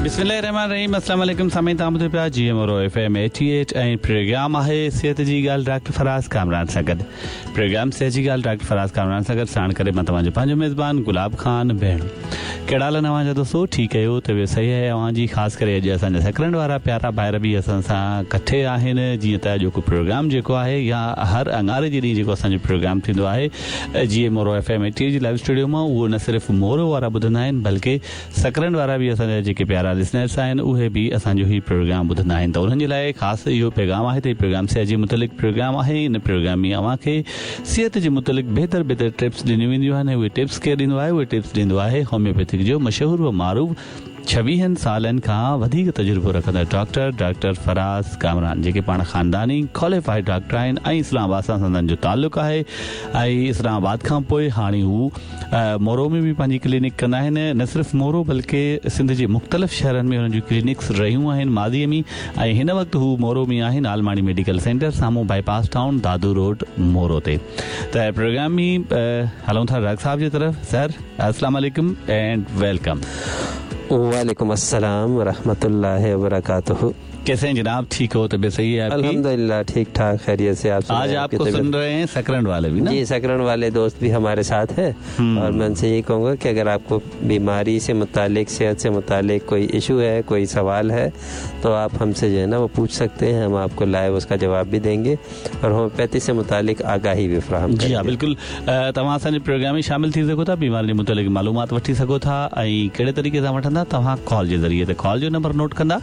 बिस्मिल्लाहिर्रहमानिर्रहीम अस्सलाम वालेकुम सामीन तामुद पिया GMO FM 88 ऐं प्रोग्राम आहे सिहत जी ॻाल्हि डॉक्टर फराज़ कामरान सां गॾु प्रोग्राम सिहत जी ॻाल्हि डॉक्टर फराज़ कामरान सां गॾु साण करे मां तव्हांजो पंहिंजो मेज़बान गुलाब खान भेण कहिड़ा हाल आहिनि अव्हांजा दोस्तो ठीकु आहियो तबियत सही आहे अव्हांजी ख़ासि करे अॼु असांजा सकरंड वारा प्यारा ॿाहिरि बि असां सां इकठे आहिनि जीअं त अॼोको प्रोग्राम जेको आहे या हर अंगारे जे ॾींहुं जेको असांजो प्रोग्राम थींदो आहे GMO FM 88 जी लाइव स्टूडियो मां उहो न सिर्फ़ु मोरो वारा ॿुधंदा आहिनि बल्कि सकरंड वारा बि असांजा जेके प्यारा लिसनर्स आहिनि उहे बि असांजो ही प्रोग्राम ॿुधंदा आहिनि त उन्हनि जे लाइ ख़ासि इहो पैगाम आहे त हीउ प्रोग्राम सिहत जे मुतलिक़ प्रोग्राम आहे इन प्रोग्राम में अव्हांखे सिहत जे मुतलिक़ बहितर टिप्स ॾिनियूं वेंदियूं आहिनि उहे टिप्स केरु ॾींदो आहे उहे टिप्स ॾींदो आहे होम्योपैथिक जो मशहूरु व मारूफ़ 26 सालनि खां वधीक तजुर्बो रखंदड़ डॉक्टर फराज़ कामरान जेके पाण ख़ानदानी क्वालिफाइड डॉक्टर आहिनि ऐं इस्लामाबाद सां संदनि जो ताल्लुक़ आहे ऐं इस्लामाबाद खां पोइ हाणे हू मोरो में बि पंहिंजी क्लिनिक कंदा आहिनि न सिर्फ़ु मोरो बल्कि सिंध जे मुख़्तलिफ़ शहरनि में हुननि जूं क्लिनिक्स रहियूं आहिनि मादीअ में ऐं हिन वक़्तु हू मोरो में आहिनि आलमाणी मेडिकल सेंटर साम्हूं बाईपास टाउन दादू रोड मोरो ते त प्रोग्राम में हलूं था डॉक्टर साहब जी तरफ़ सर अस्सलाम वालेकुम एंड वेलकम। वालेकुम अस्सलाम रहमतुल्लाहि व बरकातुहू। कैसे हैं जनाब ठीक हो तबीयत सही है आपकी? अल्हम्दुलिल्लाह ठीक ठाक खैरियत से। आप आज आपको सुन रहे हैं सकरंड वाले भी ना? जी सकरंड वाले दोस्त भी हमारे साथ हैं और मैं उनसे यही कहूँगा कि अगर आपको बीमारी से मुतालिक सेहत से मुतालिक कोई इशू है कोई सवाल है तो आप हमसे जो है ना वो पूछ सकते हैं हम आपको लाइव उसका जवाब भी देंगे और होम्योपैथी से मुतालिक आगाही भी फराहम जी हाँ बिल्कुल तव्हां असांजे प्रोग्राम में शामिल थी सघो था बीमारी जे मुतालिक मालूमात वठी सघो था ऐं कहिड़े तरीक़े सां वठंदा तव्हां कॉल जे ज़रिए ते कॉल जो नंबर नोट कंदा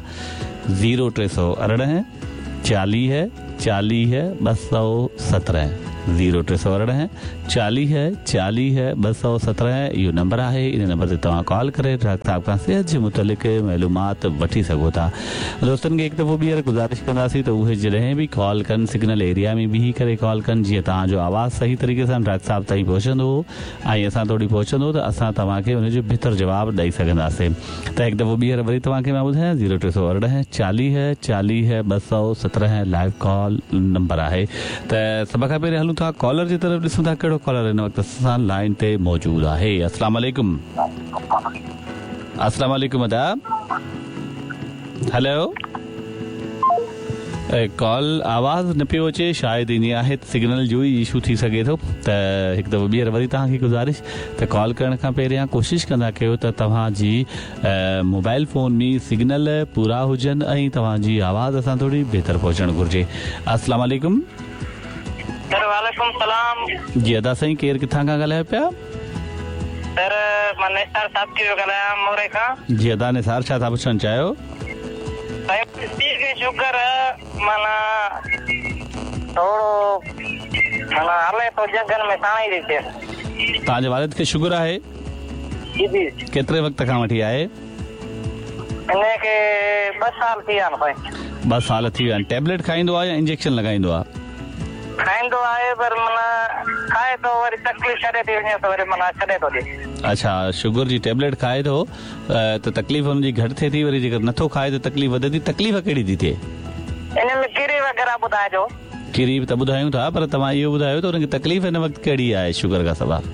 0318 40 217 0318 40 217 इहो नंबर आहे इन नंबर ते तव्हां कॉल करे डॉक्टर साहब खां सिहत जे मुतलिक़ मालूमात वठी सघो था। दोस्तनि खे हिकु दफ़ो ॿीहर गुज़ारिश कंदासीं त उहे जॾहिं बि कॉल कनि सिग्नल एरिया में बीही करे कॉल कनि जीअं तव्हांजो आवाज़ु सही तरीक़े सां डॉक्टर साहब ताईं पहुचंदो ऐं असां तोड़ी पहुचंदो त असां तव्हांखे हुनजो बहितर जवाबु ॾेई सघंदासीं। त हिकु दफ़ो ॿीहर वरी तव्हांखे मां ॿुधायां 0318 40 217 लाइव कॉल नंबर आहे। त सभ खां पहिरीं हलूं था कॉलर जी तरफ़ ॾिसूं था कहिड़ो कॉलर हिन वक़्तु असां लाइन ते मौजूदु आहे। अस्सलाम वालेकुम। अस्सलाम वालेकुम अदा। हेलो कॉल आवाज़ न पियो अचे शायदि इन आहे सिग्नल जो ई इशू थी सघे थो त हिकु दफ़ो ॿीहर वरी तव्हांखे गुज़ारिश त कॉल करण खां पहिरियां कोशिशि कंदा कयो त तव्हांजी मोबाइल फ़ोन में सिग्नल पूरा हुजनि ऐं तव्हांजी आवाज़ असां थोरी बहितर पहुचणु घुरिजे। अस्सलाम वालेकुम। वालेकुम सलाम जी अदा साईं केरु किथां खां ॻाल्हायो पिया? सर मां निसार साहब पियो ॻाल्हायां मोरे खां। जी अदा निसार छा था पुछणु चाहियो? शुगर माना थोड़ो माना हले तो जगन में साणी दी थे। तव्हांजे वालिद खे शुगर आहे? जी जी। केतिरे वक़्त खां वठी आहे? इनखे 2 साल थी विया आहिनि। 2 साल थी विया आहिनि। टेबलेट खाईंदो आहे या इंजेक्शन लॻाईंदो आहे? खाईंदो आहे पर माना खाए तो वरी तकलीफ़ छॾे थी वञे तो वरी माना छॾे थो ॾे। अच्छा शुगर जी टेबलेट खाए थो त तकलीफ़ हुनजी घटि थिए थी वरी जेकर नथो खाए त तकलीफ़ वधे थी। तकलीफ़ कहिड़ी थी थिए? इन में किरी वग़ैरह ॿुधाइजो। किरी त ॿुधायूं था पर तव्हां इहो ॿुधायो त हुनखे तकलीफ़ हिन वक़्तु कहिड़ी आहे शुगर खां सवाइ?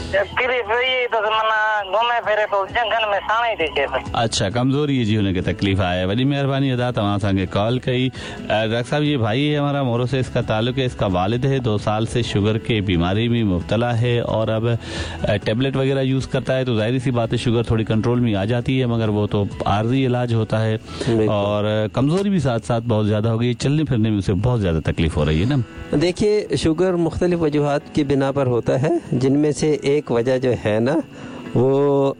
अच्छा कमजोरी जी उनके तकलीफ है। बड़ी मेहरबानी अदा तमाम असांखे कॉल कई। डॉक्टर साहब ये भाई है हमारा मोरो से इसका ताल्लुक है इसका वालिद है 2 साल से शुगर के बीमारी में मुब्तला है और अब टेबलेट वगैरह यूज करता है तो जाहिर सी बात है शुगर थोड़ी कंट्रोल में आ जाती है मगर वो तो आर्जी इलाज होता है और कमजोरी भी साथ साथ बहुत ज्यादा हो गई चलने फिरने में उसे बहुत ज्यादा तकलीफ हो रही है ना। देखिए शुगर मुख्तलिफ वजूहात की बिना पर होता है जिनमें से एक वजह जो है ना वो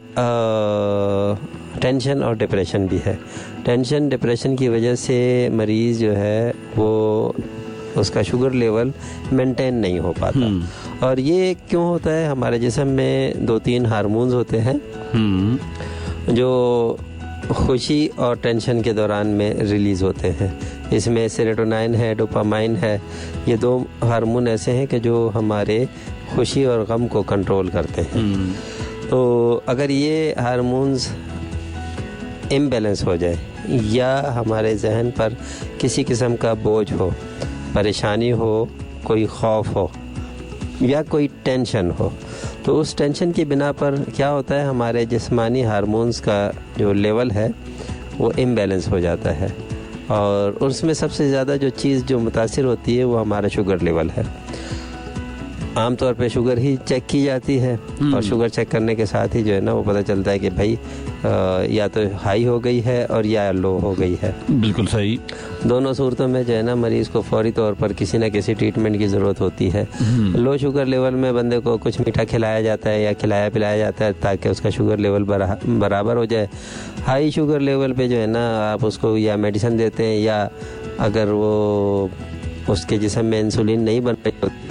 टेंशन और डिप्रेशन भी है। टेंशन डिप्रेशन की वजह से मरीज़ जो है वो उसका शुगर लेवल मेंटेन नहीं हो पाता और ये क्यों होता है? हमारे जिस्म में 2-3 हार्मोन्स होते हैं जो खुशी और टेंशन के दौरान में रिलीज़ होते हैं। इसमें सेरोटोनिन है डोपामाइन है। ये 2 हार्मोन ऐसे हैं कि जो हमारे खुशी और गम को कंट्रोल करते हैं। तो अगर ये हार्मोन्स इम्बैलेंस हो जाए या हमारे जहन पर किसी किस्म का बोझ हो परेशानी हो कोई खौफ हो या कोई टेंशन हो तो उस टेंशन की बिना पर क्या होता है हमारे जिस्मानी हार्मोन्स का जो लेवल है वो इम्बैलेंस हो जाता है। और उसमें सबसे ज़्यादा जो चीज़ जो मुतासिर होती है वो हमारा शुगर लेवल है। आमतौर पे शुगर ही चेक की जाती है और शुगर चेक करने के साथ ही जो है ना वो पता चलता है कि भाई या तो हाई हो गई है और या लो हो गई है। बिल्कुल सही। दोनों सूरतों में जो है ना मरीज को फौरी तौर पर किसी न किसी ट्रीटमेंट की ज़रूरत होती है। लो शुगर लेवल में बंदे को कुछ मीठा खिलाया जाता है या खिलाया पिलाया जाता है ताकि उसका शुगर लेवल बराबर हो जाए। हाई शुगर लेवल पे जो है ना आप उसको या मेडिसिन देते हैं या अगर वो उसके जिस्म में इंसुलिन नहीं बन रही होती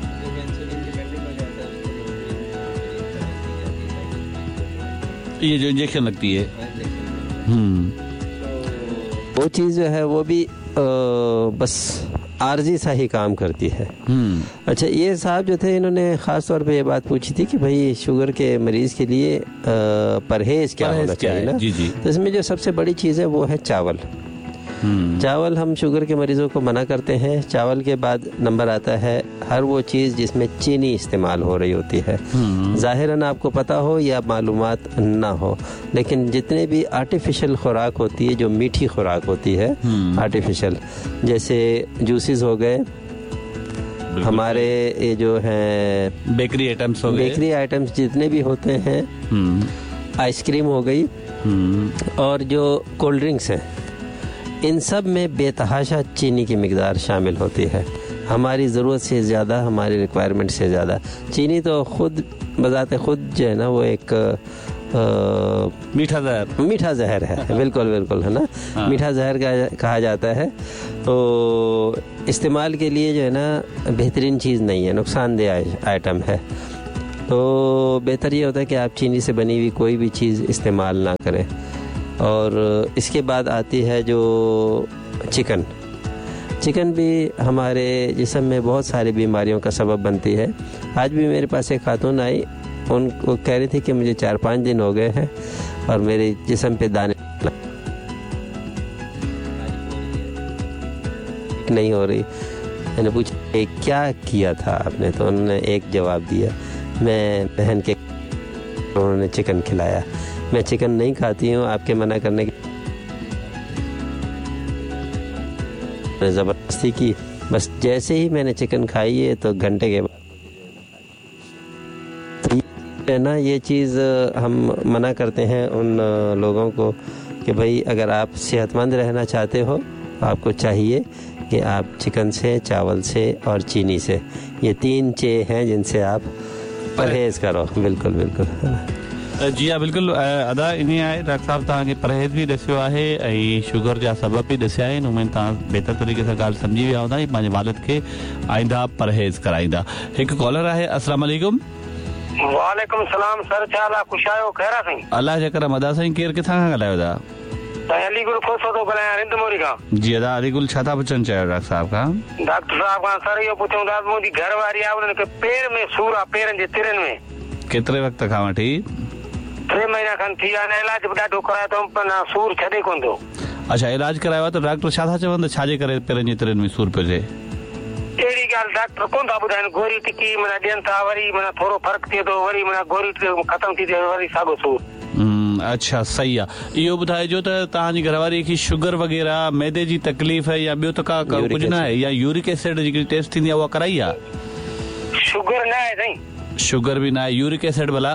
ये जो इंजेक्शन लगती है वो चीज़ जो है वो भी बस आर्जी सा ही काम करती है। अच्छा, ये साहब जो थे इन्होंने ख़ास तौर पे ये बात पूछी थी कि भाई शुगर के मरीज़ के लिए परहेज़ क्या होना चाहिए ना। जी जी। तो इसमें जो सबसे बड़ी चीज़ है वो है चावल। चावल हम शुगर के मरीज़ों को मना करते हैं। चावल के बाद नंबर आता है हर वो चीज़ जिसमें चीनी इस्तेमाल हो रही होती है। ज़ाहिरन आपको पता हो या मालूमात ना हो, लेकिन जितने भी आर्टिफिशियल खुराक होती है, जो मीठी खुराक होती है आर्टिफिशियल, जैसे जूसेस हो गए, हमारे ये जो हैं बेकरी आइटम्स हो गए, बेकरी आइटम्स जितने भी होते हैं, आइसक्रीम हो गई और जो कोल्ड ड्रिंक्स हैं, इन सब में बेतहाशा चीनी की मिकदार शामिल होती है। हमारी ज़रूरत से ज़्यादा, हमारी रिक्वायरमेंट से ज़्यादा चीनी तो खुद बज़ाते खुद जो है ना वो एक मीठा जहर है। बिल्कुल बिल्कुल, है ना। हाँ। मीठा जहर कहा जाता है। तो इस्तेमाल के लिए जो है ना बेहतरीन चीज़ नहीं है, नुकसानदेह आइटम है। तो बेहतर ये होता है कि आप चीनी से बनी हुई कोई भी चीज़ इस्तेमाल ना करें। और इसके बाद आती है जो चिकन भी हमारे जिस्म में बहुत सारी बीमारियों का सबब बनती है। आज भी मेरे पास एक खातून आई, उनको कह रही थी कि मुझे 4-5 दिन हो गए हैं और मेरे जिस्म पे दाने नहीं हो रही। मैंने पूछा क्या किया था आपने, तो उन्होंने एक जवाब दिया, मैं बहन के उन्होंने चिकन खिलाया। मैं चिकन नहीं खाती हूँ, आपके मना करने की ज़बरदस्ती की। बस जैसे ही मैंने चिकन खाई है तो घंटे के बाद है ना, ये चीज़ हम मना करते हैं उन लोगों को कि भाई अगर आप सेहतमंद रहना चाहते हो आपको चाहिए कि आप चिकन से, चावल से और चीनी से, ये 3 चे हैं जिनसे आप परहेज़ करो। बिल्कुल बिल्कुल जी हाँ, बिल्कुल अदा इन आहे। डॉक्टर साहब तव्हांखे परहेज़ भी दसियो आहे ऐं शुगर जा सबब भी दसिया आहिनि। उमेद तव्हां बेहतर तरीक़े सां ॻाल्हि सम्झी विया हूंदा ऐं पंहिंजे वालिद खे आईंदा परहेज़ कराईंदा। हिकु कॉलर आहे। अस्सलाम वालेकुम। वालेकुम सलाम सर, छा हाल आहे? ख़ुशि आहियो? ख़ैर आहे साईं? अल्लाह जे करम। अदा साईं केरु किथां खां ॻाल्हायो था? साईं अलीगुल खोसो थो ॻाल्हायां, रिंदमोरी खां। जी अदा अलीगुल, छा था पुछणु चाहियो डॉक्टर साहब खां? डॉक्टर साहब खां सर इहो पुछूं था, मुंहिंजी घरवारी आहे, उन्हनि खे पेर में सूर आहे, पेरनि जे तिरनि में। केतिरे वक़्त खां वठी? 3 महीना खनि थी विया आहिनि। इलाज बि ॾाढो करायो अथऊं पर सूर छॾे कोन थो। अच्छा, इलाज करायो आहे त डॉक्टर छा था चवनि, छाजे करे पेरनि जे तिरनि में सूर पियो थिए? अहिड़ी ॻाल्हि डॉक्टर कोन था ॿुधाइनि। गोरी टिकी माना ॾियनि था, वरी माना थोरो फ़र्क़ु थिए थो, वरी माना गोरी ख़तमु थी थिए, वरी साॻियो सूर। अच्छा, सही आहे। इहो ॿुधाइजो त तव्हांजी घरवारी खे शुगर वग़ैरह, मैदे जी तकलीफ़ है या ॿियो त का कुझु न आहे, या यूरिक एसिड जी टेस्ट थींदी आहे उहा कराई आहे? शुगर न आहे साईं। शुगर बि न आहे, यूरिक एसिड भला?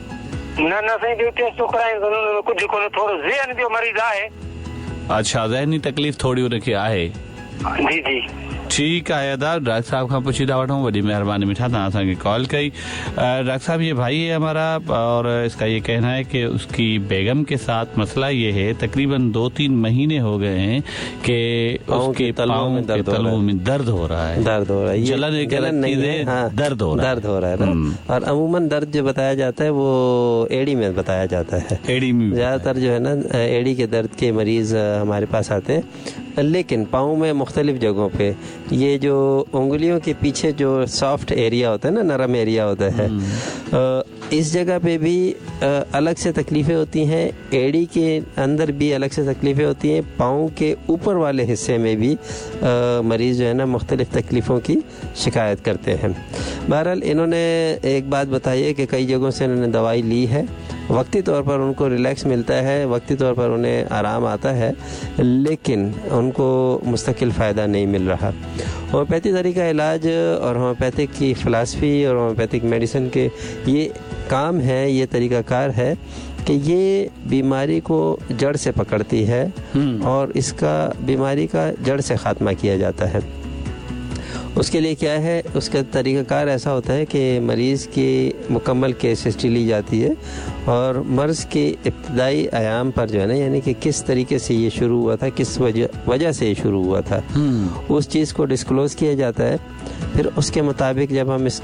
न साईं, ॿियो टेस्ट करायूं कुझु कोन्हे, थोरो ज़हन जो मरीज़ आहे। अच्छा, ज़हनी तकलीफ़ थोड़ी उनखे आहे। जी जी, ठीक है अदा। डॉक्टर साहब का पूछी था वठूं, बड़ी मेहरबानी मिठा तव्हां असांखे कॉल कई। डॉक्टर साहब ये भाई है हमारा और इसका ये कहना है कि उसकी बेगम के साथ मसला ये है, तकरीबन 2-3 महीने हो गए हैं कि उसके पाँव में दर्द हो रहा है। जलन नहीं है, दर्द हो रहा है ना। और अमूमन दर्द जो बताया जाता है वो एड़ी में बताया जाता है। एड़ी में ज़्यादातर जो है ना एड़ी के दर्द के मरीज हमारे पास आते हैं, लेकिन पाँव में मुख्तलिफ जगहों पे ये जो उंगलियों के पीछे जो सॉफ्ट एरिया होता है ना, नरम एरिया होता है, इस जगह पे भी अलग से तकलीफ़ें होती हैं। एड़ी के अंदर भी अलग से तकलीफ़ें होती हैं। पाँव के ऊपर वाले हिस्से में भी मरीज़ जो है ना मुख्तलिफ तकलीफ़ों की शिकायत करते हैं। बहरहाल इन्होंने एक बात बताई है कि कई जगहों से इन्होंने दवाई ली है वक्ती तौर पर उनको रिलैक्स मिलता है, वक्ती तौर पर उन्हें आराम आता है, लेकिन उनको मुस्तकिल फ़ायदा नहीं मिल रहा। होम्योपैथी तरीका इलाज और होम्योपैथिक की फ़िलासफ़ी और होम्योपैथिक मेडिसिन के ये काम है, ये तरीक़ाकार है कि ये बीमारी को जड़ से पकड़ती है और इसका बीमारी का जड़ से ख़ात्मा किया जाता है। उसके लिए क्या है, उसका तरीक़ाकार ऐसा होता है कि मरीज़ की मुकम्मल केस हिस्ट्री ली जाती है और मर्ज़ के इब्तदाई आयाम पर जो है ना, यानी कि किस तरीके से ये शुरू हुआ था, किस वजह से ये शुरू हुआ था, उस चीज़ को डिस्क्लोज़ किया जाता है। फिर उसके मुताबिक जब हम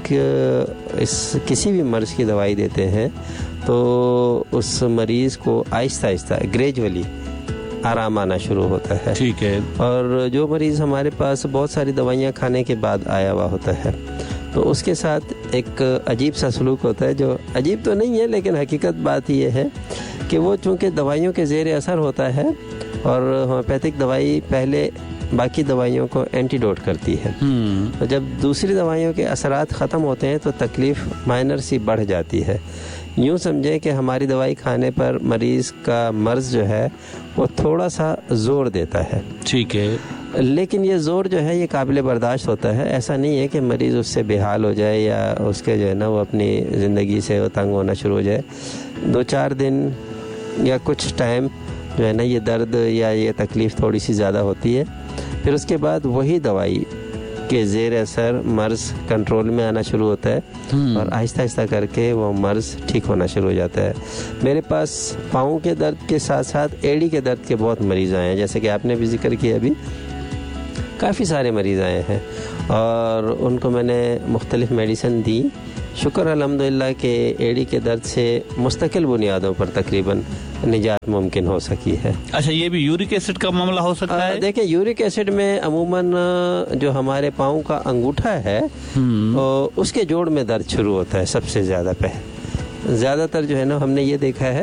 किसी भी मर्ज़ की दवाई देते हैं तो उस मरीज़ को आहिस्ता आहिस्ता ग्रेजुअली आराम आना शुरू होता है। ठीक है। और जो मरीज़ हमारे पास बहुत सारी दवाइयाँ खाने के बाद आया हुआ होता है तो उसके साथ एक अजीब सा सलूक होता है, जो अजीब तो नहीं है लेकिन हकीकत बात ये है कि वो चूँकि दवाइयों के ज़ेर असर होता है और होम्योपैथिक दवाई पहले बाकी दवाइयों को एंटीडोट करती है, तो जब दूसरी दवाइयों के असरात ख़त्म होते हैं तो तकलीफ़ माइनर सी बढ़ जाती है। यूँ समझें कि हमारी दवाई खाने पर मरीज़ का मर्ज़ जो है वो थोड़ा सा ज़ोर देता है। ठीक है। लेकिन ये ज़ोर जो है ये काबिल बर्दाश्त होता है। ऐसा नहीं है कि मरीज़ उससे बेहाल हो जाए या उसके जो है ना वो अपनी ज़िंदगी से तंग होना शुरू हो जाए। 2-4 दिन या कुछ टाइम जो है ना ये दर्द या ये तकलीफ़ थोड़ी सी ज़्यादा होती है, फिर उसके बाद वही दवाई के ज़ेर असर मर्ज़ कंट्रोल में आना शुरू होता है और आहिस्ता आहिस्ता करके वो मर्ज़ ठीक होना शुरू हो जाता है। मेरे पास पाँव के दर्द के साथ साथ एड़ी के दर्द के बहुत मरीज़ आए हैं, जैसे कि आपने भी जिक्र किया, अभी काफ़ी सारे मरीज़ आए हैं और उनको मैंने मुख्तलिफ़ मेडिसिन दी। शुक्र अल्हम्दुलिल्लाह के एड़ी के दर्द से मुस्तकिल बुनियादों पर तकरीबन निजात मुमकिन हो सकी है। अच्छा, ये भी यूरिक एसिड का मामला हो सकता है? देखिए, यूरिक एसिड में अमूमन जो हमारे पाँव का अंगूठा है उसके जोड़ में दर्द शुरू होता है सबसे ज़्यादा। ज़्यादातर जो है ना हमने ये देखा है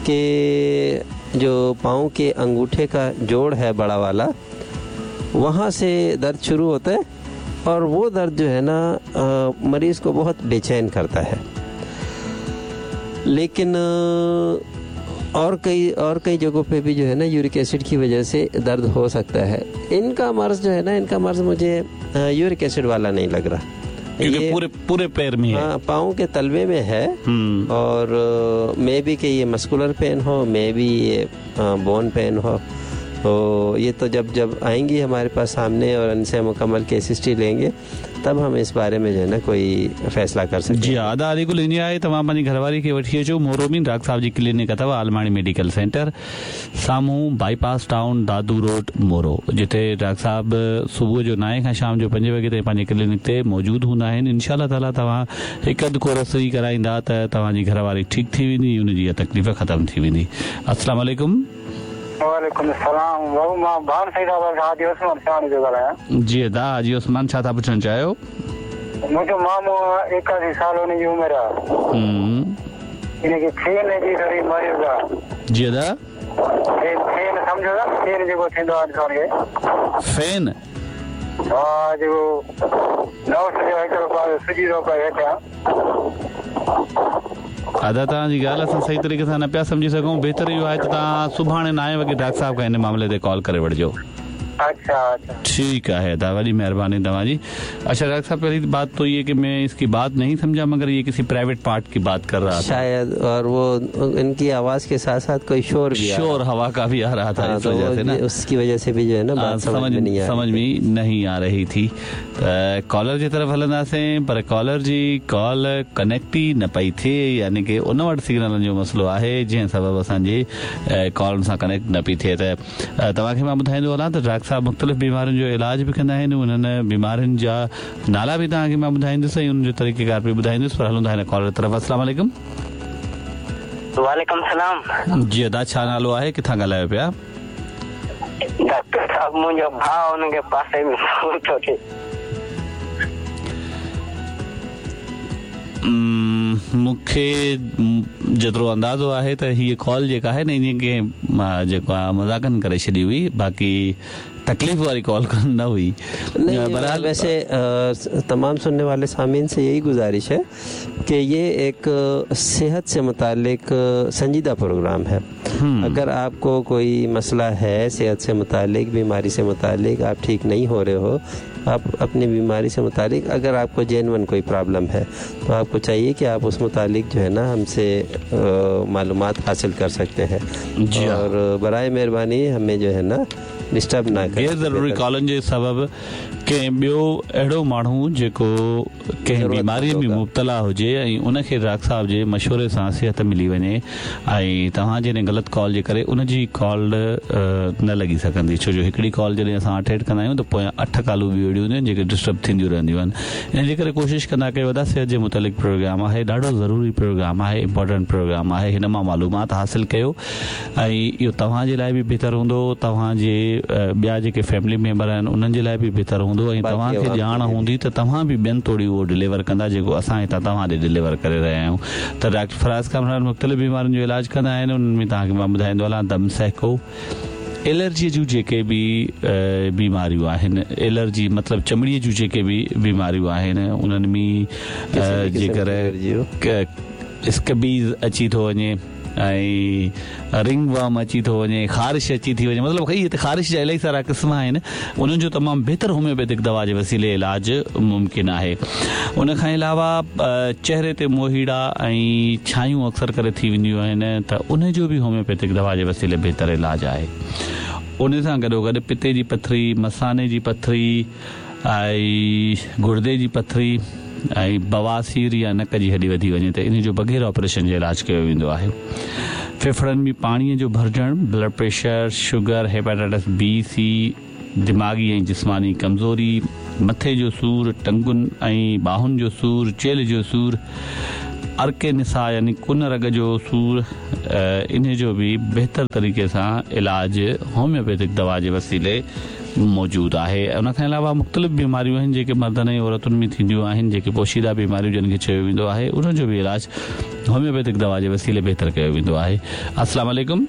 कि जो पाँव के अंगूठे का जोड़ है बड़ा वाला, वहाँ से दर्द शुरू होता है और वो दर्द जो है ना मरीज़ को बहुत बेचैन करता है। लेकिन और कई जगहों पे भी जो है ना यूरिक एसिड की वजह से दर्द हो सकता है। इनका मर्ज़ जो है ना, इनका मर्ज़ मुझे यूरिक एसिड वाला नहीं लग रहा, ये पूरे पैर में है। हाँ, पाँव के तलवे में है और मे बी कि ये मस्कुलर पेन हो, मे बी ये बोन पेन हो। तो ये तो जब आएंगी हमारे पास सामने और इनसे मुकम्मल केस हिस्ट्री लेंगे तब हम इस बारे में जो है ना कोई फैसला कर सकते हैं। जी, आदा आदि को लेने आए तमाम पंहिंजी घरवारी खे वठी अचो। मोरोमीन डॉक्टर साहब जी क्लिनिक अथव आलमाणी मेडिकल सेंटर, साम्हूं बाईपास टाउन, दादू रोड, मोरो, जिते डॉक्टर साहब सुबुह जो 9 खां शाम जो 5 वॻे ताईं पंहिंजे क्लिनिक ते मौजूद हूंदा आहिनि। इंशाअल्लाह ताला तव्हां हिकु अधु कोर्स ई कराईंदा त तव्हांजी घरवारी ठीकु थी वेंदी, उनजी तकलीफ़ ख़तमु थी वेंदी। अस्सलाम वालेकुम। वालेकुम सलाम। बाबू मां भान सईदाबाद हाजी उस्मान शान जो ॻाल्हायां। जी अदा, हाजी उस्मान, छा था पुछणु चाहियो? मुंहिंजो मामो 81 साल हुन जी उमिरि आहे। इनखे फेन जी थोरी मरीज़ आहे। जी अदा। फेन सम्झो था, फेन जेको थींदो आहे इंसान खे। फेन? हा, जेको नवस जो हिकिड़ो पासे सुजी थो पए हेठियां। अदा, तव्हांजी ॻाल्हि असां सही तरीक़े सां न पिया सम्झी सघूं। बहितर इहो आहे त तव्हां सुभाणे 9 वॻे डॉक्टर साहब खां हिन मामले ते कॉल करे वठिजो। अच्छा अच्छा, ठीक है अदा, बड़ी मेहरबानी तवाजी। अच्छा डॉक्टर साहब, पहली बात तो ये कि मैं इसकी बात नहीं समझा, मगर ये किसी प्राइवेट पार्ट की बात कर रहा था शायद, और वो इनकी आवाज के साथ साथ कोई शोर हवा का भी आ रहा था। इस वजह से ना, उसकी वजह से भी जो है ना बात समझ में नहीं आ रही थी। कॉलर की तरफ हलंदासीं, पर कॉलर जी कॉल कनेक्ट ही न पई थिए, यानी कि उन वटि सिग्नल जो मसलो आहे जंहिं सबब असांजे कॉल सां कनेक्ट न पई थिए। त तव्हांखे मां ॿुधाईंदो हलां त डॉक्टर साहब मुख़्तलिफ़ बीमारियुनि जो इलाज भी कंदा आहिनि। उन्हनि बीमारियुनि जा नाला भी तव्हांखे मां ॿुधाईंदुसि ऐं उनजो तरीक़ेकार भी ॿुधाईंदुसि। पर हलूं था हिन कॉलर तरफ़। अस्सलाम वालेकुम। वालेकुम सलाम। जी अदा, छा नालो आहे, किथां ॻाल्हायो पिया? डॉक्टर साहब, मुंहिंजो भाउ हुनखे पासे में थो थिए। जेतिरो अंदाज़ो आहे त हीअ कॉल जेका आहे न ईअं कंहिं जेको आहे मज़ाकनि करे छॾी हुई, बाक़ी तकलीफ वारी कॉल न हुई। बहरहाल वैसे तमाम सुनने वाले सामीन से यही गुजारिश है कि ये एक सेहत से मुतालिक संजीदा प्रोग्राम है। अगर आपको कोई मसला है सेहत से मुतालिक, बीमारी से मुतालिक, आप ठीक नहीं हो रहे हो, आप अपनी बीमारी से मुतालिक अगर आपको जेन्युइन कोई प्रॉब्लम है तो आपको चाहिए कि आप उस मुतालिक जो है ना हमसे मालूमात हासिल कर सकते हैं। और बराए मेहरबानी हमें जो है ना डिस्टर्ब ना करें। गैर ज़रूरी कॉलनि जे सबबि कंहिं ॿियो अहिड़ो माण्हू जेको कंहिं बीमारी में मुब्तला हुजे ऐं उनखे डॉक्टर साहब जे मशवरे सां सिहत मिली वञे ऐं तव्हां जॾहिं ग़लति कॉल जे करे उनजी कॉल न लॻी सघंदी, छो जो हिकिड़ी कॉल जॾहिं असां अटेंड कंदा आहियूं त पोयां 8 कॉलूं बि अहिड़ियूं आहिनि जेके डिस्टर्ब थींदियूं रहंदियूं आहिनि। इन जे करे कोशिशि कंदा कयो वॾा सिहत जे मुतलिक़ प्रोग्राम आहे, ॾाढो ज़रूरी प्रोग्राम आहे, इम्पोर्टेंट प्रोग्राम आहे, हिन मां मालूमात हासिल कयो ऐं इहो तव्हांजे लाइ बि बहितर हूंदो, तव्हांजे ॿिया जेके फैमिली मेंबर आहिनि उन्हनि जे लाइ बि बहितर हूंदो ऐं तव्हांखे ॼाण हूंदी त तव्हां बि ॿियनि तोड़ी उहो डिलीवर कंदा जेको असां हितां तव्हां ॾे डिलीवर करे रहिया आहियूं। त डॉक्टर फराज़ कामरान मुख़्तलिफ़ बीमारियुनि जो इलाजु कंदा आहिनि, उन्हनि में तव्हांखे मां ॿुधाईंदो हलां दम सहिको, एलर्जी जूं जेके बि बीमारियूं आहिनि, एलर्जी मतिलबु चमड़ीअ जूं जेके बि बीमारियूं आहिनि उन्हनि में जेकर स्कबीज़ अची थो वञे ऐं रिंग वर्म अची थो वञे, ख़ारिश अची थी वञे, मतिलबु हिते ख़ारिश जा इलाही सारा क़िस्म आहिनि, उन्हनि जो तमामु बहितर होम्योपैथिक दवा जे वसीले इलाजु मुमकिन आहे। उनखां अलावा चहिरे ते मोहीड़ा ऐं छायूं अक्सर करे थी वेंदियूं आहिनि त उनजो बि होम्योपैथिक दवा जे वसीले बहितर इलाजु आहे। उन सां गॾोगॾु पिते जी पथरी, मसाने जी पथरी ऐं गुर्दे जी पथरी ऐं बवासीर या नक जी हॾी वधी वञे त इन जो बग़ैर ऑपरेशन जो इलाजु कयो वेंदो आहे। फेफड़नि में पाणीअ जो भरजणु, blood pressure, sugar, hepatitis B C, दिमाग़ी ऐं जिस्मानी कमज़ोरी, मथे जो सूरु, टंगुनि ऐं बाहुनि जो सूरु, चेल जो सूरु, अर्के निसा यानी कुन रग जो सूरु, इन जो बि बहितर तरीक़े सां इलाजु होम्योपैथिक दवा जे वसीले मौजूदु आहे। उनखां अलावा मुख़्तलिफ़ बीमारियूं आहिनि जेके मर्दनि ऐं औरतुनि में थींदियूं आहिनि, जेके पोशीदा बीमारियूं जिन खे चयो वेंदो आहे, उनजो बि इलाजु होम्योपैथिक दवा जे वसीले बहितर कयो वेंदो आहे। अस्सलाम वालेकुम।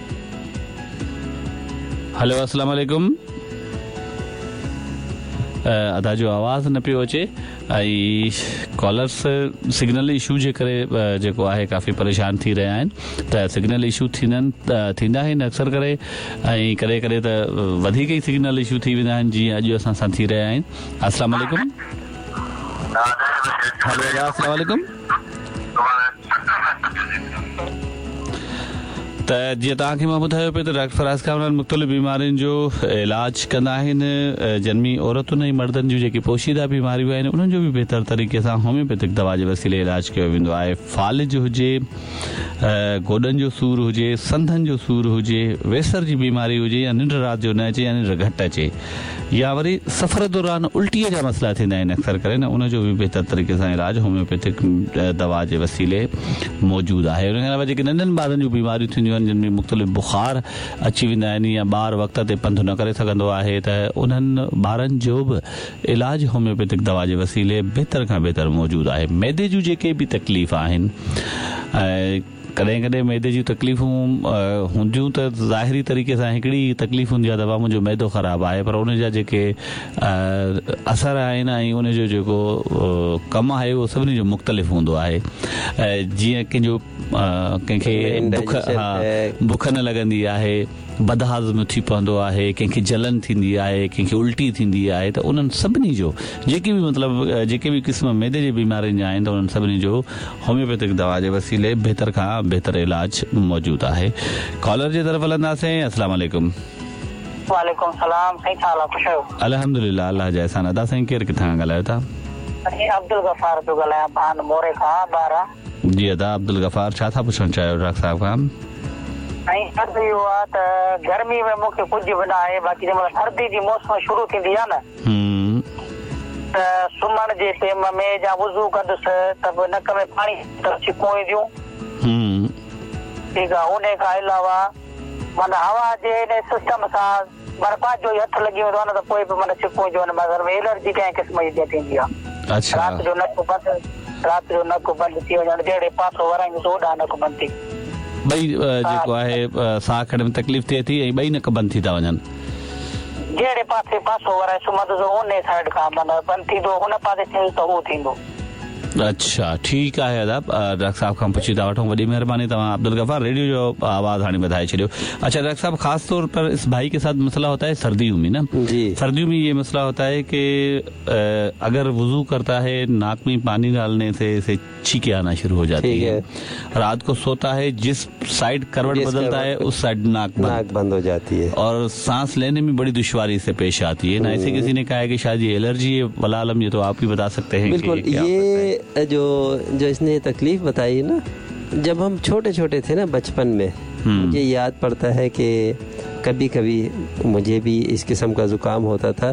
हलो अस्सलाम वालेकुम। अदा जो आवाज़ न पियो अचे ऐं कॉलर्स सिग्नल इशू जे करे जेको आहे काफ़ी परेशान थी रहिया आहिनि, त सिग्नल इशू थींदा आहिनि अक्सर करे ऐं कॾहिं कॾहिं त वधीक ई सिग्नल इशू थी वेंदा आहिनि जीअं अॼु असां सां थी रहिया आहिनि। अस्सलाम वालेकुम। हलो अस्सलाम वालेकुम। त जीअं तव्हांखे मां ॿुधायो पियो त डॉक्टर फराज़ कामरान मुख़्तलिफ़ बीमारियुनि जो इलाजु कंदा आहिनि, जनमी औरतुनि ऐं मर्दनि जूं जेके पोशीदा बीमारियूं आहिनि उन्हनि जो बि बहितर तरीक़े सां होम्योपैथिक दवा जे वसीले इलाजु कयो वेंदो आहे। फालिज हुजे, गोॾनि जो सूरु हुजे, संधनि जो सूरु हुजे, वेसर जी बीमारी हुजे या निंड राति जो न अचे या निंड घटि अचे, या वरी सफ़र दौरान उल्टीअ जा मसइला थींदा आहिनि अक्सर करे न, उनजो बि बहितर तरीक़े सां इलाजु होम्योपैथिक दवा जे वसीले मौजूदु आहे। उनखां अलावा जेके नंढनि ॿारनि जूं बीमारियूं थींदियूं आहिनि जिन में मुख़्तलिफ़ बुख़ार अची वेंदा आहिनि या ॿार वक़्त ते पंधु न करे सघंदो आहे त उन्हनि ॿारनि जो बि इलाजु होम्योपैथिक दवा जे वसीले बहितर खां बहितर मौजूदु आहे। मैदे जूं जेके बि तकलीफ़ आहिनि, कॾहिं कॾहिं मैदे जूं तकलीफ़ूं हूंदियूं त ज़ाहिरी तरीक़े सां हिकिड़ी तकलीफ़ हूंदी आहे त मुंहिंजो मैदो ख़राबु आहे, पर उन जा जेके असर आहिनि ऐं उनजो जेको कमु आहे उहो सभिनी जो मुख़्तलिफ़ हूंदो आहे। जीअं कंहिंखे बुख न लॻंदी आहे, बदहाज़म थी पवंदो आहे, कंहिंखे जलन थींदी आहे, कंहिंखे उल्टी थींदी आहे, त उन्हनि सभिनी जो जेके बि मतिलबु जेके बि क़िस्म मैदे जे बीमारियुनि जा आहिनि त उन्हनि सभिनी जो होम्योपैथिक दवा जे वसीले बहितर खां बहितर इलाजु मौजूदु आहे। कॉलर जे तरफ़ हलंदासीं। अस्सलाम वालेकुम। वालेकुम सलाम। साईं छा हाल आहे? ख़ुशि आहियो? अल्हम्दुलिल्लाह, अल्लाह जा एहसान। अदा साईं केरु किथां ॻाल्हायो था? अब्दुल गफ़ार पियो ॻाल्हायां, पान मोरे खां 12। जी अदा अब्दुल गफ़ार, छा था पुछणु चाहियो डॉक्टर साहब खां? ऐं सर्दी इहो आहे त गर्मी में मूंखे कुझु बि न आहे, बाक़ी जंहिं महिल सर्दी जी मौसम शुरू थींदी आहे न त सुम्हण जे टाइम में या वुज़ू कंदुसि त बि नक में पाणी छिकूं ईंदियूं। ठीकु आहे। उन खां अलावा माना हवा जे इन सिस्टम सां बर्फ़ जो हथ लॻी वेंदो आहे न त पोइ बि माना छिकूं ईंदियूं आहिनि। मगर में एलर्जी कंहिं क़िस्म जी थींदी आहे। राति जो नक बंदि रात जो नक बंद थी वञण जहिड़े पासो वराईंदुसि ओॾा नक बंदि थी ॿई जेको आहे साह खणण में तकलीफ़ थिए थी ऐं ॿई नक बंदि थी था वञनि जहिड़े पासे पासो वराए सुम्हंदुसि उन साइड खां माना बंदि थींदो हुन पासे थींदो त उहो थींदो अच्छा ठीकु आहे आदाब डॉक्टर साहब खां पुछी था वठूं वॾी महिरबानी तव्हां अब्दुल गफ़ार रेडियो जो आवाज़ हाणे वधाए छॾियो अच्छा डॉक्टर साहब खास तौर पर इस भाई के साथ मसला होता है सर्दियों में ना जी सर्दियों में ये मसला होता है कि अगर वुजू करता है नाक में पानी डालने से इसे छींके आना शुरू हो जाती है रात को सोता है जिस साइड करवट बदलता है उस साइड नाक बंद हो जाती है और सांस लेने में बड़ी दुश्वारी से पेश आती है ना ऐसे किसी ने कहा है कि शायद ये एलर्जी है वला आलम ये तो आप ही बता सकते हैं बिल्कुल ये जो इसने तकलीफ बताई ना जब हम छोटे छोटे थे ना बचपन में मुझे याद पड़ता है कि कभी कभी मुझे भी इस किस्म का जुकाम होता था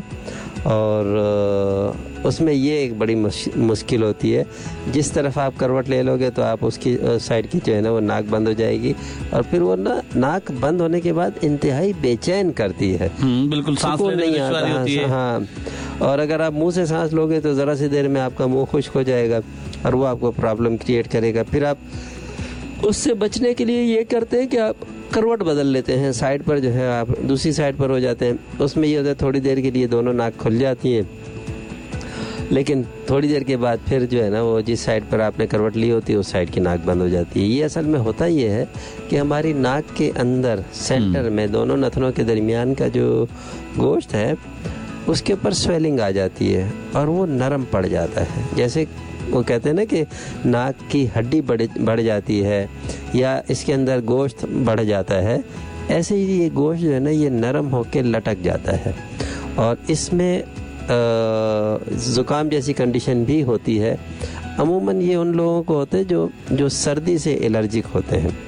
और उसमें ये एक बड़ी मुश्किल होती है जिस तरफ आप करवट ले लोगे तो आप उसकी साइड की जो है ना वो नाक बंद हो जाएगी और फिर वो ना नाक बंद होने के बाद इंतहाई बेचैन करती है बिल्कुल सांस लेने में दुश्वारी होती है हाँ और अगर आप मुंह से सांस लोगे तो ज़रा सी देर में आपका मुंह खुश्क हो जाएगा और वो आपको प्रॉब्लम क्रिएट करेगा फिर आप उससे बचने के लिए ये करते हैं कि आप करवट बदल लेते हैं साइड पर जो है आप दूसरी साइड पर हो जाते हैं उसमें ये होता है थोड़ी देर के लिए दोनों नाक खुल जाती हैं लेकिन थोड़ी देर के बाद फिर जो है ना वो जिस साइड पर आपने करवट ली होती है उस साइड की नाक बंद हो जाती है ये असल में होता ये है कि हमारी नाक के अंदर सेंटर में दोनों नथनों के दरमियान का जो गोश्त है उसके ऊपर स्वेलिंग आ जाती है और वो नरम पड़ जाता है जैसे वो कहते हैं ना कि नाक की हड्डी बढ़ जाती है या इसके अंदर गोश्त बढ़ जाता है ऐसे ही ये गोश्त जो है ना ये नरम होकर लटक जाता है और इसमें ज़ुकाम जैसी कंडीशन भी होती है अमूमन ये उन लोगों को होते हैं जो सर्दी से एलर्जिक होते हैं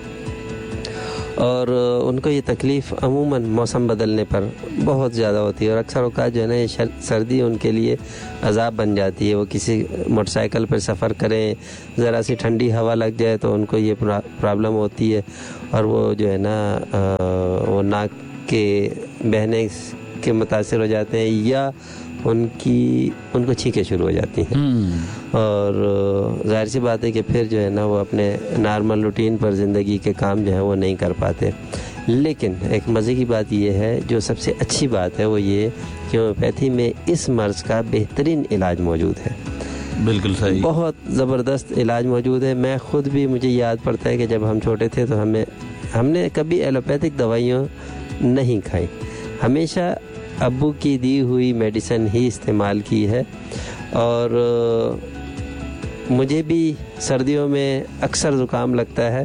और उनको ये तकलीफ़ अमूमन मौसम बदलने पर बहुत ज़्यादा होती है और अक्सर औक़ात जो है ना ये सर्दी उनके लिए अज़ाब बन जाती है वो किसी मोटरसाइकिल पर सफ़र करें ज़रा सी ठंडी हवा लग जाए तो उनको ये प्रॉब्लम होती है और वो जो है ना वो नाक के बहने के मुतासिर हो जाते हैं या उनको छींकें शुरू हो जाती हैं और जाहिर सी बात है कि फिर जो है ना वो अपने नॉर्मल रूटीन पर ज़िंदगी के काम जो है वो नहीं कर पाते लेकिन एक मज़े की बात ये है जो सबसे अच्छी बात है वो ये कि होम्योपैथी में इस मर्ज़ का बेहतरीन इलाज मौजूद है बिल्कुल सही बहुत ज़बरदस्त इलाज मौजूद है मैं ख़ुद भी मुझे याद पड़ता है कि जब हम छोटे थे तो हमने कभी एलोपैथिक दवाइयाँ नहीं खाई हमेशा अब्बू की दी हुई मेडिसिन ही इस्तेमाल की है और मुझे भी सर्दियों में अक्सर ज़ुकाम लगता है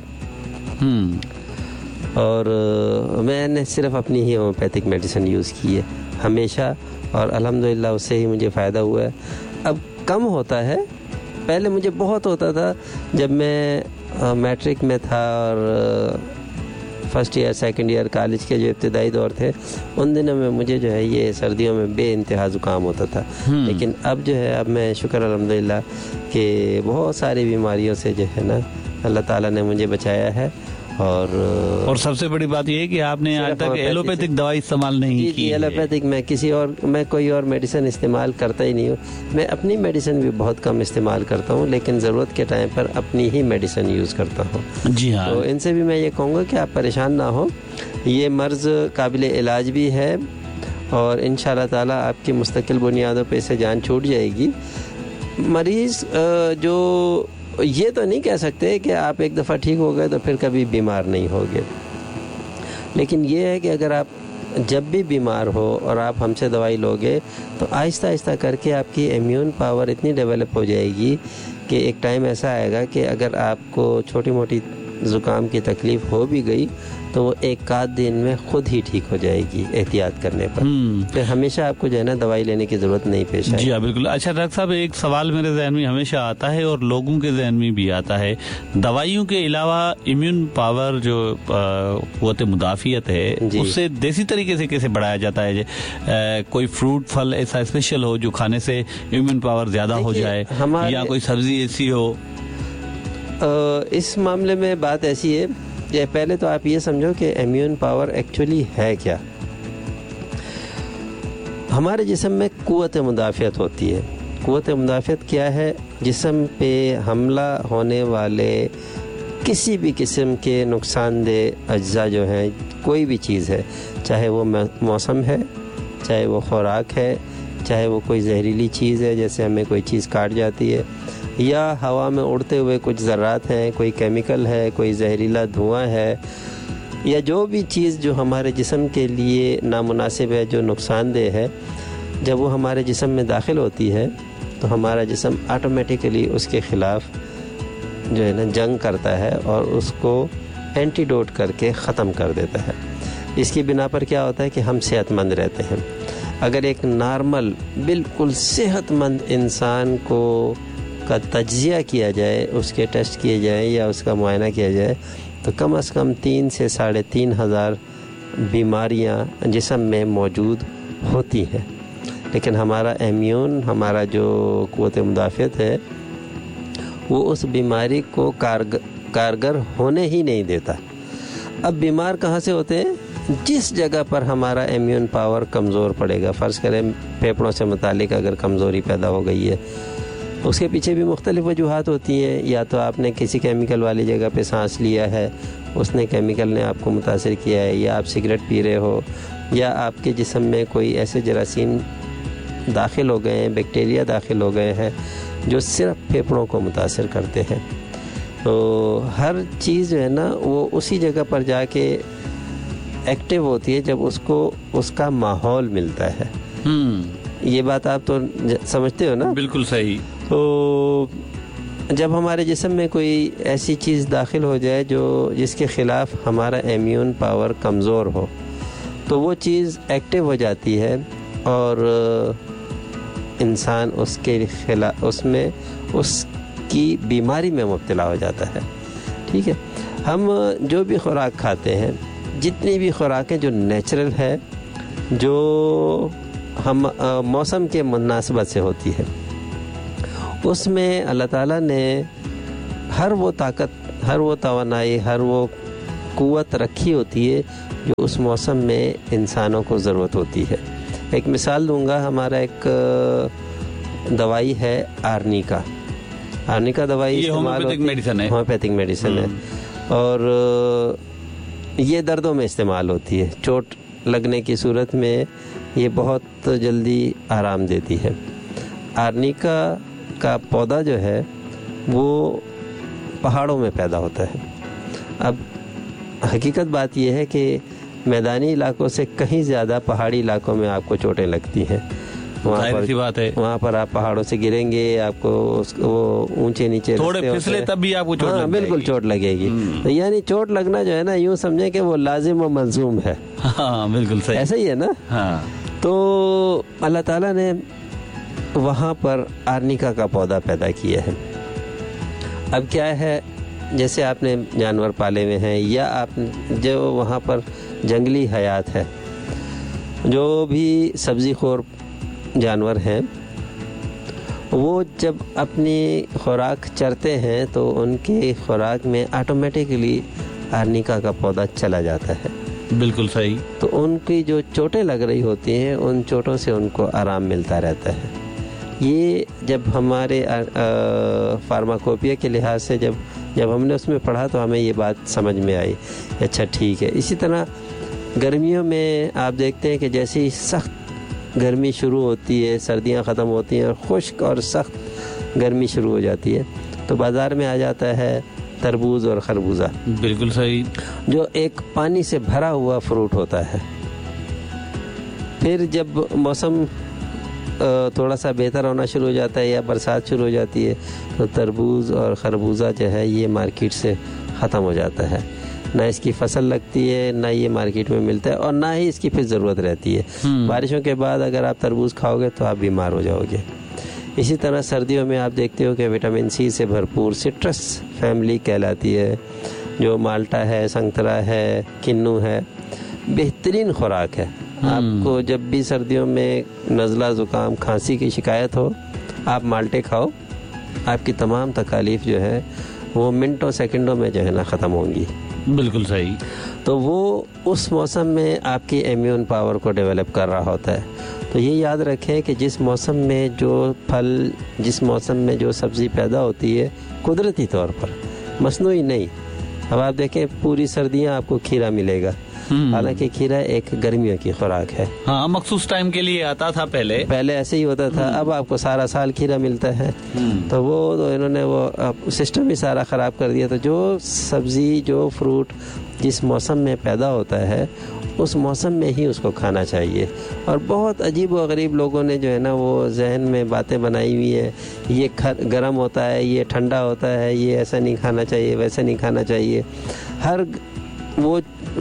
और मैंने सिर्फ अपनी ही होम्योपैथिक मेडिसिन यूज़ की है हमेशा और अल्हम्दुलिल्लाह उससे ही मुझे फ़ायदा हुआ है अब कम होता है पहले मुझे बहुत होता था जब मैं मैट्रिक में था और first year second year college के जो इब्तिदाई दौर थे उन दिनों में मुझे जो है ये सर्दियों में बेइंतहा ज़ुकाम होता था लेकिन अब जो है अब मैं शुक्र अल्हम्दुलिल्लाह कि बहुत सारी बीमारियों से जो है ना अल्लाह ताला ने मुझे बचाया है और सबसे बड़ी बात यह है कि आपने आज तक एलोपैथिक दवाई इस्तेमाल नहीं की एलोपैथिक मैं कोई और मेडिसिन इस्तेमाल करता ही नहीं हूँ मैं अपनी मेडिसिन भी बहुत कम इस्तेमाल करता हूँ लेकिन ज़रूरत के टाइम पर अपनी ही मेडिसिन यूज़ करता हूँ जी हाँ तो इनसे भी मैं ये कहूँगा कि आप परेशान ना हो ये मर्ज़ काबिल इलाज भी है और इंशाअल्लाह ताला आपकी मुस्तकिल बुनियादों पर इससे जान छूट जाएगी मरीज़ जो ये तो नहीं कह सकते कि आप एक दफ़ा ठीक हो गए तो फिर कभी बीमार नहीं होगे लेकिन ये है कि अगर आप जब भी बीमार हो और आप हमसे दवाई लोगे तो आहिस्ता आहिस्ता करके आपकी इम्यून पावर इतनी डेवलप हो जाएगी कि एक टाइम ऐसा आएगा कि अगर आपको छोटी मोटी ज़ुकाम की तकलीफ़ हो भी गई तो वो एक आध दिन में खुद ही ठीक हो जाएगी एहतियात करने पर फिर हमेशा आपको जो है ना दवाई लेने की ज़रूरत नहीं पेश आएगी। जी हाँ बिल्कुल। अच्छा डॉक्टर साहब एक सवाल मेरे जहन में हमेशा आता है और लोगों के जहन में भी आता है दवाइयों के अलावा इम्यून पावर जो क़ुव्वत मुदाफ़ियत है उससे देसी तरीके से कैसे बढ़ाया जाता है कोई फ्रूट फल ऐसा स्पेशल हो जो खाने से इम्यून पावर ज़्यादा हो जाए या कोई सब्जी ऐसी हो इस मामले में बात ऐसी है कि पहले तो आप ये समझो कि इम्यून पावर एक्चुअली है क्या हमारे जिस्म में क़ुव्वत मुदाफ़ियत होती है क़ुव्वत मुदाफ़त क्या है? जिस्म पे हमला होने वाले किसी भी किस्म के नुकसानदेह अज्जा जो हैं, कोई भी चीज़ है, चाहे वो मौसम है, चाहे वो खुराक है, चाहे वो कोई जहरीली चीज़ है, जैसे हमें कोई चीज़ काट जाती है, या हवा में उड़ते हुए कुछ ज़र्रात हैं, कोई केमिकल है, कोई जहरीला धुआं है, या जो भी चीज़ जो हमारे जिस्म के लिए नामुनासिब है, जो नुकसानदेह है, जब वो हमारे जिस्म में दाखिल होती है तो हमारा जिस्म ऑटोमेटिकली उसके ख़िलाफ़ जो है ना जंग करता है और उसको एंटीडोट करके ख़त्म कर देता है। इसकी बिना पर क्या होता है कि हम सेहतमंद रहते हैं। अगर एक नॉर्मल बिल्कुल सेहतमंद इंसान को का तज्ज़िया किया जाए, उसके टेस्ट किए जाए या उसका मुआयना किया जाए, तो कम से कम 3 से 3,500 बीमारियां जिस्म में मौजूद होती हैं। लेकिन हमारा इम्यून, हमारा जो क़ुव्वत मुदाफ़त है, वो उस बीमारी को कारगर होने ही नहीं देता। अब बीमार कहाँ से होते हैं? जिस जगह पर हमारा इम्यून पावर कमज़ोर पड़ेगा। फ़र्ज़ करें फेफड़ों से मुतालिक अगर कमज़ोरी पैदा हो गई है, उसके पीछे भी मुख्तलिफ़ वजूहात होती हैं। या तो आपने किसी केमिकल वाली जगह पे सांस लिया है, उसने केमिकल ने आपको मुतासिर किया है, या आप सिगरेट पी रहे हो, या आपके जिस्म में कोई ऐसे जरासीम दाखिल हो गए हैं, बैक्टीरिया दाखिल हो गए हैं जो सिर्फ फेफड़ों को मुतासिर करते हैं। तो हर चीज़ जो है ना वो उसी जगह पर जाके एक्टिव होती है जब उसको उसका माहौल मिलता है। ये बात आप तो समझते हो ना? बिल्कुल सही। तो जब हमारे जिस्म में कोई ऐसी चीज़ दाखिल हो जाए जो जिसके ख़िलाफ़ हमारा इम्यून पावर कमज़ोर हो, तो वो चीज़ एक्टिव हो जाती है और इंसान उसके खिलाफ उसमें उसकी बीमारी में मुब्तला हो जाता है। ठीक है, हम जो भी खुराक खाते हैं, जितनी भी खुराकें जो नेचुरल है, जो हम मौसम के मुनासिबत से होती है, उसमें अल्लाह ताला ने हर वो ताकत, हर वो तवानाई, हर वो क़ुव्वत रखी होती है जो उस मौसम में इंसानों को ज़रूरत होती है। एक मिसाल दूंगा, हमारा एक दवाई है आर्निका। आर्निका दवाई होम्योपैथिक मेडिसिन है। होम्योपैथिक मेडिसिन है और ये दर्दों में इस्तेमाल होती है। चोट लगने की सूरत में ये बहुत जल्दी आराम देती है। आर्निका का पौधा जो है वो पहाड़ों में पैदा होता है। अब हकीकत बात यह है कि मैदानी इलाकों से कहीं ज़्यादा पहाड़ी इलाकों में आपको चोटें लगती हैं। वहाँ पर आप पहाड़ों से गिरेंगे, आपको वो ऊंचे नीचे थोड़े फिसले तब भी आपको चोट लगेगी। बिल्कुल चोट लगेगी। तो यानी चोट लगना जो है ना, यूँ समझें कि वो लाजिम और मंजूम है। हाँ, बिल्कुल सही, ऐसा ही है ना। हाँ। तो अल्लाह ताला ने वहाँ पर आर्निका का पौधा पैदा किया है। अब क्या है, जैसे आपने जानवर पाले हुए हैं या आप जो वहाँ पर जंगली हयात है, जो भी सब्ज़ी खोर जानवर हैं, वो जब अपनी खुराक चरते हैं तो उनकी खुराक में ऑटोमेटिकली आर्निका का पौधा चला जाता है। बिल्कुल सही। तो उनकी जो चोटें लग रही होती हैं, उन चोटों से उनको आराम मिलता रहता है। ये जब हमारे फार्माकोपिया के लिहाज से जब हमने उसमें पढ़ा तो हमें ये बात समझ में आई, अच्छा ठीक है। इसी तरह गर्मियों में आप देखते हैं कि जैसे ही सख्त गर्मी शुरू होती है, सर्दियां ख़त्म होती हैं और खुश्क और सख्त गर्मी शुरू हो जाती है, तो बाज़ार में आ जाता है तरबूज और खरबूजा। बिल्कुल सही। जो एक पानी से भरा हुआ फ्रूट होता है। फिर जब मौसम थोड़ा सा बेहतर होना शुरू हो जाता है या बरसात शुरू हो जाती है, तो तरबूज और खरबूजा जो है ये मार्केट से ख़त्म हो जाता है। ना इसकी फसल लगती है, ना ये मार्केट में मिलता है और ना ही इसकी फिर ज़रूरत रहती है। बारिशों के बाद अगर आप तरबूज खाओगे तो आप बीमार हो जाओगे। इसी तरह सर्दियों में आप देखते हो कि विटामिन सी से भरपूर सिट्रस फैमिली कहलाती है, जो माल्टा है, संतरा है, किन्नू है, बेहतरीन खुराक है। आपको जब भी सर्दियों में नज़ला, ज़ुकाम, खांसी की शिकायत हो, आप माल्टे खाओ, आपकी तमाम तकालीफ जो है वो मिनटों सेकंडों में जो है ना ख़त्म होंगी। बिल्कुल सही। तो वो उस मौसम में आपकी इम्यून पावर को डेवलप कर रहा होता है। तो ये याद रखें कि जिस मौसम में जो फल, जिस मौसम में जो सब्ज़ी पैदा होती है कुदरती तौर पर, मसनूई नहीं। अब आप देखें पूरी सर्दियाँ आपको खीरा मिलेगा, हालांकि खीरा एक गर्मियों की खुराक है। हाँ, मखसूस टाइम के लिए आता था पहले ऐसे ही होता था। अब आपको सारा साल खीरा मिलता है। तो वो तो इन्होंने वो सिस्टम ही सारा ख़राब कर दिया। तो जो सब्ज़ी, जो फ्रूट जिस मौसम में पैदा होता है उस मौसम में ही उसको खाना चाहिए। और बहुत अजीब व गरीब लोगों ने जो है ना वो जहन में बातें बनाई हुई है, ये गर्म होता है, ये ठंडा होता है, ये ऐसा नहीं खाना चाहिए, वैसा नहीं खाना चाहिए। हर वो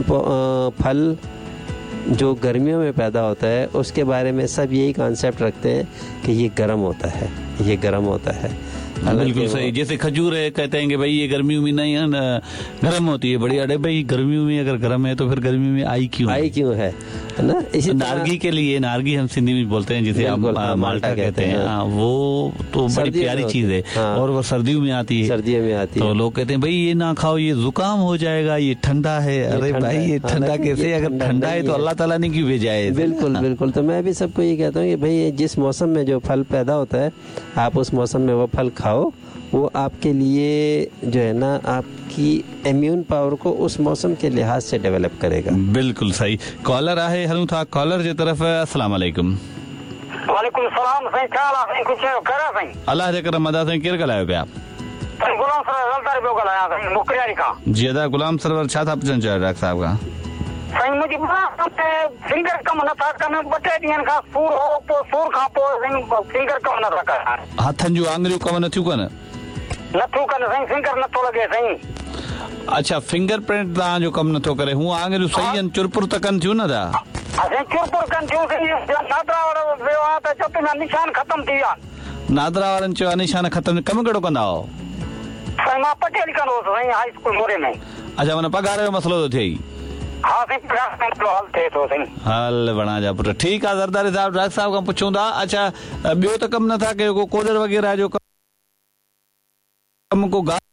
फल जो गर्मियों में पैदा होता है उसके बारे में सब यही कॉन्सेप्ट रखते हैं कि ये गर्म होता है, ये गर्म होता है। बिल्कुल सही। जैसे खजूर है, कहते हैं कि भाई ये गर्मियों में नहीं है, गर्म होती है बड़ी। अरे भाई गर्मियों में अगर गर्म है तो फिर गर्मियों में आई क्यों है ना। इसी नारगी के लिए, नारगी हम सिंधी में बोलते हैं, जिसे आप माल्टा कहते हैं। वो तो बड़ी प्यारी चीज है। और वो सर्दियों में आती है। तो लोग कहते हैं भाई ये ना खाओ, ये जुकाम हो जाएगा, ये ठंडा है। अरे भाई ये ठंडा कैसे? अगर ठंडा है तो अल्लाह ताला ने क्यों भेजा है? बिल्कुल। तो मैं भी सबको ये कहता हूँ कि भाई जिस मौसम में जो फल पैदा होता है आप उस मौसम में वो फल खाओ। वो आपके लिए जो है ना आपकी इम्यून पावर को उस मौसम के लिहाज से डेवलप करेगा। बिल्कुल सही। कॉलर आहे हलूं था कॉलर जे तरफ। अस्सलाम वालेकुम। वालेकुम सलाम साईं, छा हाल आहे? कुछ करा साईं? अल्लाह जे करम अदा साईं, केरु ॻाल्हायो पिया? साईं गुलाम सरवर हलदार पियो ॻाल्हायां साईं, मुकरियारी खां। जी अदा गुलाम सरवर, छा था पुछण चाहियो डॉक्टर साहब खां? साईं मुंहिंजी मां फिंगर कम नथा कनि, 2-3 ॾींहंनि खां सूर हो, पोइ सूर खां पोइ साईं फिंगर कम नथा कनि। हथनि जूं आङुरियूं कम नथियूं कनि? नथो करे साईं, फिंगर नथो लॻे साईं। अच्छा, फिंगर प्रिंट तव्हांजो कमु नथो करे। हूअं आङुरियूं सही आहिनि, चुरपुर त कनि थियूं न था? असां चुरपुर कनि थियूं साईं। नादरा वारो वियो आहे त चपे में निशान ख़तम थी विया। नादरा वारनि चयो निशान ख़तम। कमु कहिड़ो कंदा हो? साईं मां पटेल कंदो हुउसि साईं, हाई स्कूल मोरे में। अच्छा, माना पघार जो मसलो थो थिए? हाँ साईं, पघार जो मसलो हल थिए थो साईं। हल बणा जा पुट। ठीकु आहे ज़रदारी साहब, डॉक्टर साहब खां पुछूं था। अच्छा, ॿियो त कमु नथा कयो, को कोडर वग़ैरह जो कमु को